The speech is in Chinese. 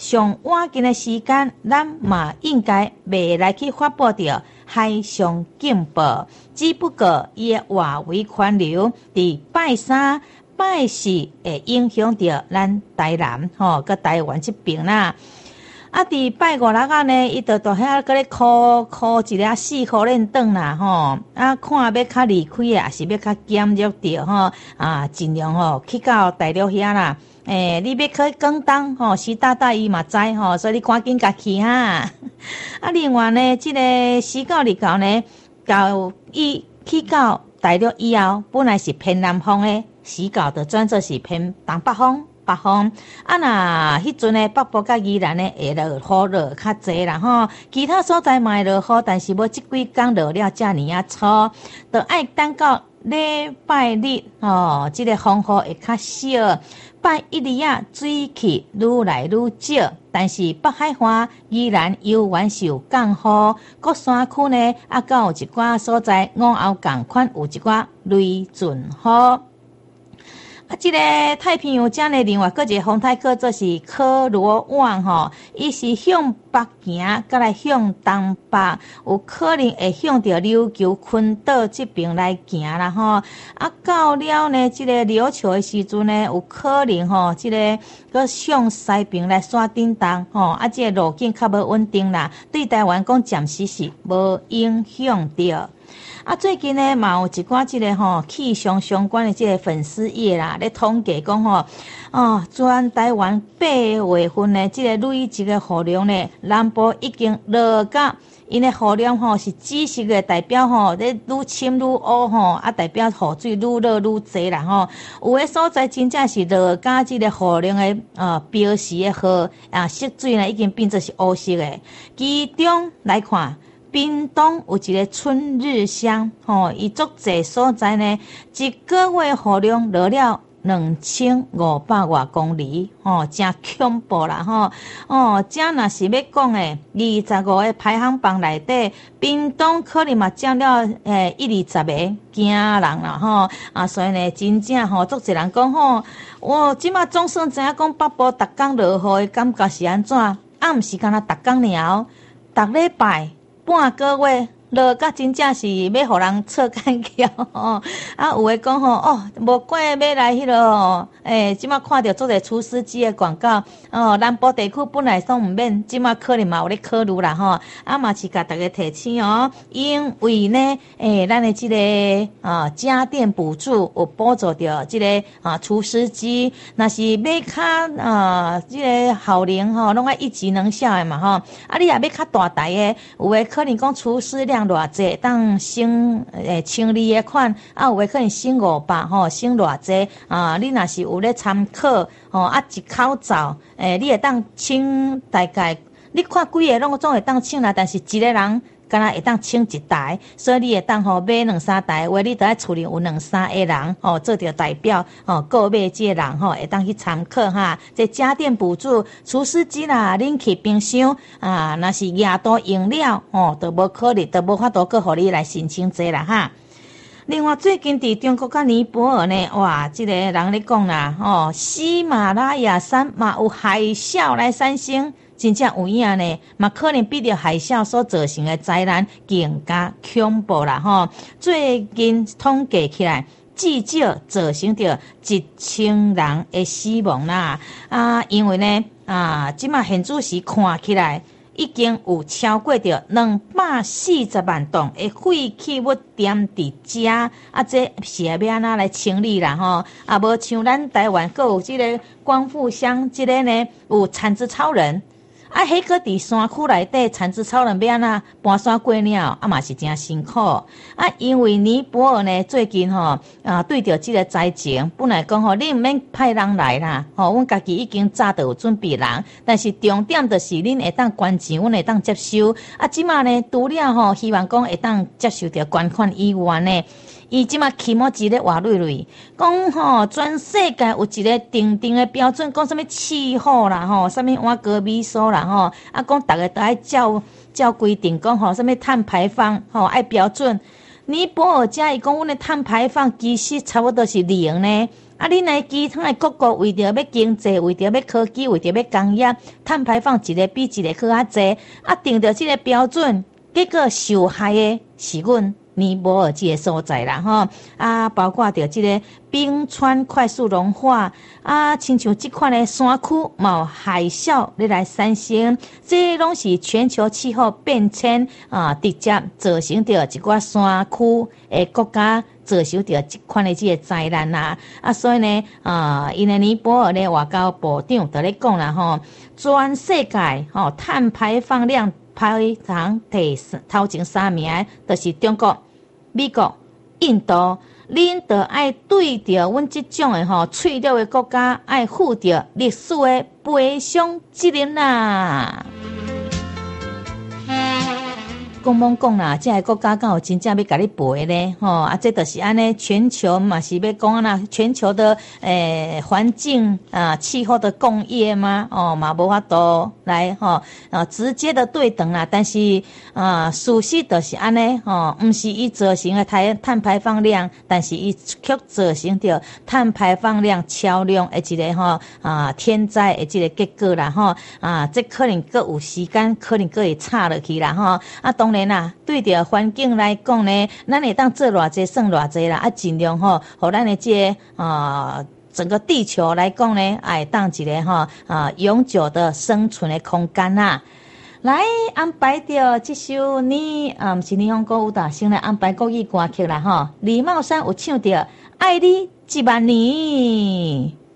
上晚近的时间，咱嘛应该袂来去发布着海上警报，只不过伊的外围环流伫拜三、拜四会影响着咱台南佮台湾这边啦。啊，伫拜五六啊呢，伊就遐个咧考一个4颗链灯啦啊，看要较离开的，还是要较减弱着尽量去到大陆遐啦。你要去广东习大大伊嘛知所以你赶紧甲去哈。啊，另外呢，这个4到29呢，到伊去到大陆以后，本来是偏南风的，4到就转做是偏东北风。啊，那迄阵呢，北部甲宜兰呢会落雨落较济啦其他所在嘛会落雨，但是要即几天落了遮尔粗，就爱等到礼拜日这个风雨会较少。拜一日水气愈来愈少，但是北海岸依然有原是有降雨，各山区呢敢有一寡所在午后共款有一寡雷阵雨。这个太平洋遮呢，另外搁一个风台叫做是科罗湾伊是向北行，再来向东北，有可能会向着琉球群岛这边来行啦到了呢，这个琉球的时阵呢，有可能这个搁向西边来刷叮当这个路径较无稳定啦，对台湾讲暂时是无影响着。最近呢，嘛有一寡这个气象相关的这个粉丝页啦，咧统计讲全台湾8月份呢，这个累积的雨量呢，南部已经落到因的雨量是紫色的，代表咧愈深愈乌代表雨水愈落愈济啦有的所在真正是落到这个雨量的标示的色水呢，已经变作是乌色的。其中来看。屏东有一个春日乡伊足济所在呢，一个月雨量落了2500多公里真恐怖啦这若是要讲的25个排行榜内底，屏东可能嘛占了1、20个惊人啦所以呢，真正足济人讲我即马总算知影讲北部逐天落雨的感觉是安怎，毋是干那逐天尔，逐礼拜。半个月落甲真正是要互人错干桥有诶讲无过要来迄落即马看到做者厨师机诶广告南部地区本来都毋免，即马可能嘛有咧考虑啦嘛是甲大家提醒因为呢咱诶即个家电补助有补助着即个厨师机，若是要较即个效能拢爱一级能效诶嘛你也要较大台诶，有诶可能讲厨师量偌济，当省1000的款有诶可能省500省偌济你若是有咧参考一口罩你会当清大概你看几个拢总会当清啦，但是一个人敢若会当清一台，所以你会当买2-3台，话你得在厝里有2-3个人做着代表购买这个人会当去参考这家电补助厨师机啦、冷气冰箱若是亚多用了都无可能，都无法度去互你来申请这啦另外，最近伫中国甲尼泊尔呢，哇，这个人咧讲啦喜马拉雅山嘛有海啸来产生。真正有影呢，嘛可能比着海啸所造成的灾难更加恐怖啦最近统计起来，至少造成着1000人的死亡啦因为呢即马现主时看起来已经有超过着240万吨的废弃物点伫遮这是要安怎来清理啦无像咱台湾还有这个光复乡这个呢有产子超人迄个伫山区内底产子超人要安怎搬山过了嘛是真辛苦因为尼泊尔呢最近对着这个灾情，本来讲你毋免派人来啦阮家己已经早就有准备人，但是重点就是恁会当捐钱，阮会当接收即马呢除了希望讲会当接受着捐款以外呢，伊即马起毛一咧活累累，讲全世界有一个定的标准，讲什么气候啦什么碗糕米酥啦讲大家都爱照规定，讲什么碳排放爱标准。尼泊尔遮伊讲阮的碳排放其实差不多是0呢， 啊，恁来其他的各国为着要经济，为着要科技，为着要工业，碳排放一个比一个搁较济，啊，定着这个标准，结果受害的是阮尼泊尔这个所在啦，吼啊，包括着这个冰川快速融化啊，亲像这款的山区嘛有海啸咧来产生，这拢是全球气候变迁啊，直接造成着一寡山区的国家造成着这款的这个灾难啦。啊，所以呢，因为尼泊尔的外交部长就咧讲啦，吼，全世界吼碳排放量排行第头前3名，就是中国、美国、印度，恁着爱对着阮即种的脆弱的国家，爱负着历史的赔偿责任啦。讲啦，这个国家敢有真正要甲你赔呢？啊，这就是安尼，全球嘛是要讲啦，全球的环境气候的工业嘛，嘛无法度来直接的对等啦。但是事实就是安尼，毋是伊造成的碳排放量，但是伊却造成着碳排放量超量的一个天灾的这个结果啦，这可能阁有时间，可能阁会差落去啦，当然啦，对着环境来讲呢，咱会当做偌济算偌济啦，尽量互咱的这整个地球来讲呢，会当一个永久的生存的空间啦。来安排着这首你毋是霓虹歌舞蹈，先来安排国语歌曲啦，李茂山有唱着《爱你10000年》。